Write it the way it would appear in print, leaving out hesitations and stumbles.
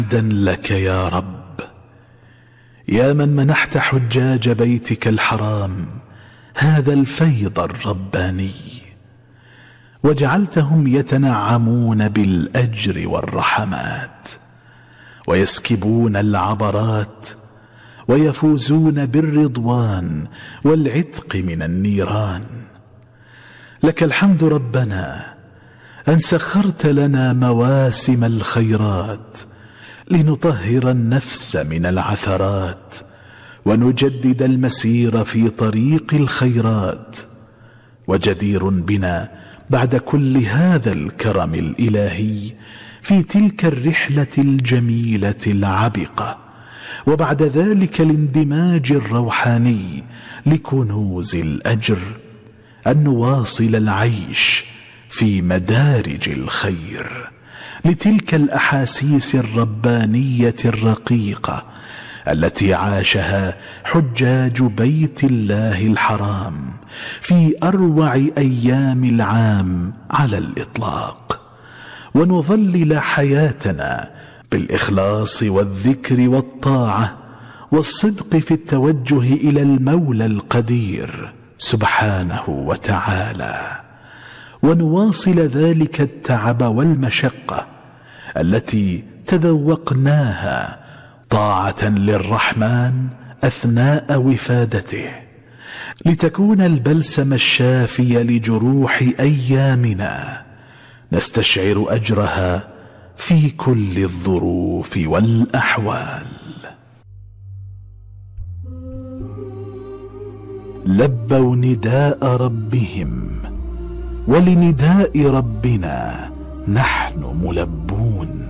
حمدا لك يا رب، يا من منحت حجاج بيتك الحرام هذا الفيض الرباني، وجعلتهم يتنعمون بالأجر والرحمات، ويسكبون العبرات، ويفوزون بالرضوان والعتق من النيران. لك الحمد ربنا أن سخرت لنا مواسم الخيرات لنطهر النفس من العثرات، ونجدد المسير في طريق الخيرات. وجدير بنا بعد كل هذا الكرم الإلهي في تلك الرحلة الجميلة العبقة، وبعد ذلك الاندماج الروحاني لكنوز الأجر، أن نواصل العيش في مدارج الخير لتلك الأحاسيس الربانية الرقيقة التي عاشها حجاج بيت الله الحرام في أروع أيام العام على الإطلاق، ونظلل حياتنا بالإخلاص والذكر والطاعة والصدق في التوجه إلى المولى القدير سبحانه وتعالى، ونواصل ذلك التعب والمشقة التي تذوقناها طاعة للرحمن أثناء وفادته، لتكون البلسم الشافي لجروح أيامنا نستشعر أجرها في كل الظروف والأحوال. لبوا نداء ربهم، ولنداء ربنا نحن ملبون.